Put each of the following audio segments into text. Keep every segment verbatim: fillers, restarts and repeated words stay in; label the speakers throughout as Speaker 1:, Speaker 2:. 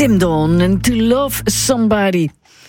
Speaker 1: Tim Dawn en To Love Somebody.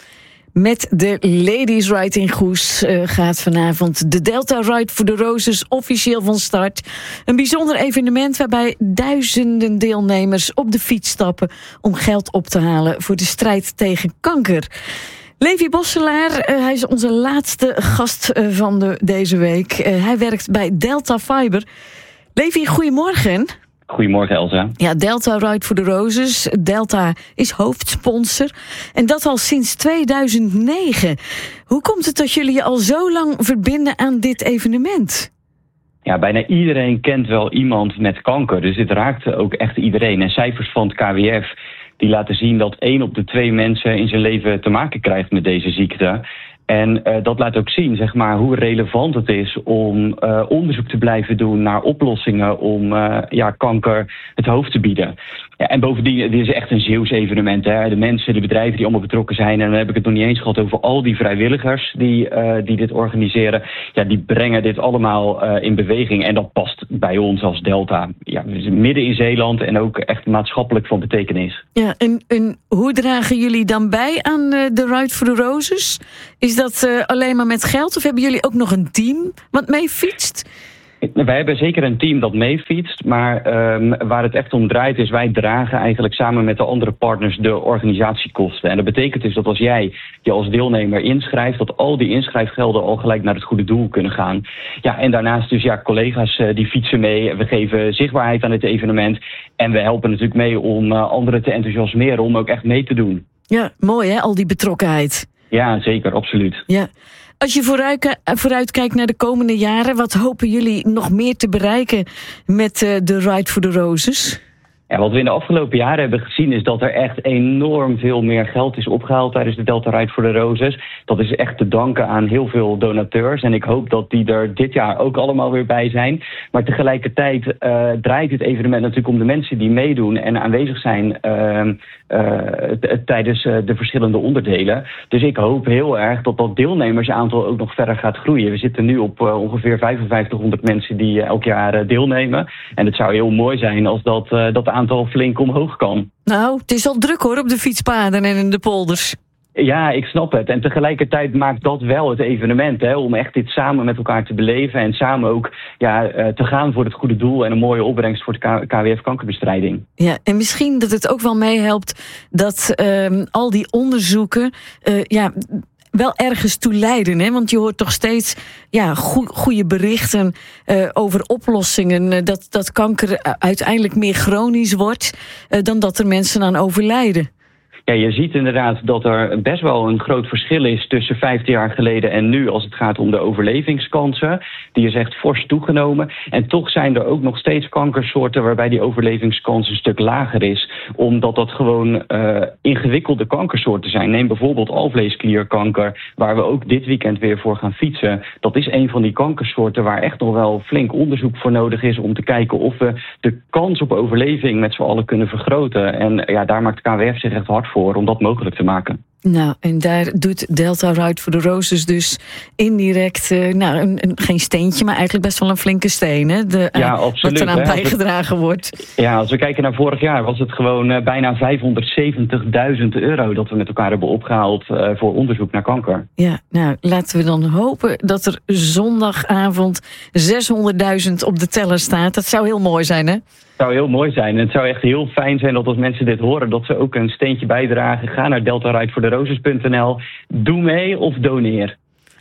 Speaker 1: Met de Ladies Ride in Goes uh, gaat vanavond de Delta Ride for the Roses officieel van start. Een bijzonder evenement waarbij duizenden deelnemers op de fiets stappen om geld op te halen voor de strijd tegen kanker. Levi Bosselaar, uh, hij is onze laatste gast uh, van de, deze week. Uh, hij werkt bij Delta Fiber. Levi, goedemorgen.
Speaker 2: Goedemorgen, Elsa.
Speaker 1: Ja, Delta Ride for the Roses. Delta is hoofdsponsor. En dat al sinds tweeduizend negen. Hoe komt het dat jullie je al zo lang verbinden aan dit evenement?
Speaker 2: Ja, bijna iedereen kent wel iemand met kanker. Dus dit raakt ook echt iedereen. En cijfers van het K W F die laten zien dat één op de twee mensen in zijn leven te maken krijgt met deze ziekte. En uh, dat laat ook zien, zeg maar, hoe relevant het is om uh, onderzoek te blijven doen naar oplossingen om uh, ja, kanker het hoofd te bieden. Ja, en bovendien, dit is echt een Zeeuws evenement. Hè. De mensen, de bedrijven die allemaal betrokken zijn, en dan heb ik het nog niet eens gehad over al die vrijwilligers die, uh, die dit organiseren. Ja, die brengen dit allemaal uh, in beweging en dat past bij ons als Delta. Ja, we zijn midden in Zeeland en ook echt maatschappelijk van betekenis.
Speaker 1: Ja, en, en hoe dragen jullie dan bij aan uh, de Ride for the Roses? Is dat uh, alleen maar met geld of hebben jullie ook nog een team wat mee fietst?
Speaker 2: Wij hebben zeker een team dat meefietst, maar um, waar het echt om draait is, wij dragen eigenlijk samen met de andere partners de organisatiekosten. En dat betekent dus dat als jij je als deelnemer inschrijft, dat al die inschrijfgelden al gelijk naar het goede doel kunnen gaan. Ja, en daarnaast dus ja, collega's uh, die fietsen mee. We geven zichtbaarheid aan het evenement en we helpen natuurlijk mee om uh, anderen te enthousiasmeren om ook echt mee te doen.
Speaker 1: Ja, mooi hè, al die betrokkenheid.
Speaker 2: Ja, zeker, absoluut.
Speaker 1: Ja. Als je vooruit, vooruit kijkt naar de komende jaren, wat hopen jullie nog meer te bereiken met uh, de Ride for the Roses?
Speaker 2: Ja, wat we in de afgelopen jaren hebben gezien is dat er echt enorm veel meer geld is opgehaald tijdens de Delta Ride for the Roses. Dat is echt te danken aan heel veel donateurs en ik hoop dat die er dit jaar ook allemaal weer bij zijn. Maar tegelijkertijd uh, draait dit evenement natuurlijk om de mensen die meedoen en aanwezig zijn uh, uh, t- tijdens uh, de verschillende onderdelen. Dus ik hoop heel erg dat dat deelnemersaantal ook nog verder gaat groeien. We zitten nu op uh, ongeveer vijfenvijftighonderd mensen die uh, elk jaar uh, deelnemen. En het zou heel mooi zijn als dat, uh, dat aantal flink omhoog kan.
Speaker 1: Nou, het is al druk hoor op de fietspaden en in de polders.
Speaker 2: Ja, ik snap het. En tegelijkertijd maakt dat wel het evenement, hè, om echt dit samen met elkaar te beleven en samen ook ja, uh, te gaan voor het goede doel en een mooie opbrengst voor de K W F kankerbestrijding.
Speaker 1: Ja, en misschien dat het ook wel meehelpt dat uh, al die onderzoeken uh, ja, wel ergens toe leiden, hè? Want je hoort toch steeds ja, goede berichten uh, over oplossingen, uh, dat, dat kanker uiteindelijk meer chronisch wordt uh, dan dat er mensen aan overlijden.
Speaker 2: Ja, je ziet inderdaad dat er best wel een groot verschil is tussen vijftien jaar geleden en nu als het gaat om de overlevingskansen. Die is echt fors toegenomen. En toch zijn er ook nog steeds kankersoorten waarbij die overlevingskans een stuk lager is. Omdat dat gewoon uh, ingewikkelde kankersoorten zijn. Neem bijvoorbeeld alvleesklierkanker, waar we ook dit weekend weer voor gaan fietsen. Dat is een van die kankersoorten waar echt nog wel flink onderzoek voor nodig is om te kijken of we de kans op overleving met z'n allen kunnen vergroten. En ja, daar maakt K W F zich echt hard voor om dat mogelijk te maken.
Speaker 1: Nou, en daar doet Delta Ride for the Roses dus indirect, uh, nou, een, een, geen steentje, maar eigenlijk best wel een flinke steen, hè? De, uh,
Speaker 2: ja, absoluut,
Speaker 1: wat eraan
Speaker 2: hè?
Speaker 1: bijgedragen wordt.
Speaker 2: Ja, als we kijken naar vorig jaar was het gewoon uh, bijna vijfhonderdzeventigduizend euro dat we met elkaar hebben opgehaald uh, voor onderzoek naar kanker.
Speaker 1: Ja, nou, laten we dan hopen dat er zondagavond zeshonderdduizend op de teller staat. Dat zou heel mooi zijn, hè?
Speaker 2: Het zou heel mooi zijn. En het zou echt heel fijn zijn dat als mensen dit horen, dat ze ook een steentje bijdragen. Ga naar delta ride for the roses punt n l. Doe mee of doneer.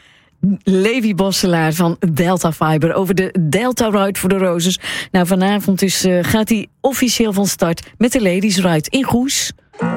Speaker 1: Levi Bosselaar van Delta Fiber over de Delta Ride for the Roses. Nou, vanavond dus uh, gaat hij officieel van start met de Ladies Ride in Goes.